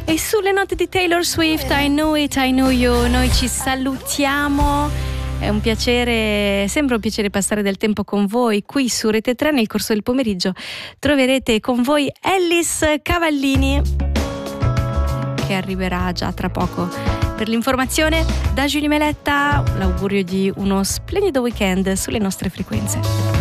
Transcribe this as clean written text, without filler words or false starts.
E sulle note di Taylor Swift, I Know It, I Know You, noi ci salutiamo. È un piacere, sembra un piacere passare del tempo con voi qui su Rete 3. Nel corso del pomeriggio troverete con voi Ellis Cavallini, che arriverà già tra poco. Per l'informazione, da Giulia Meletta, l'augurio di uno splendido weekend sulle nostre frequenze.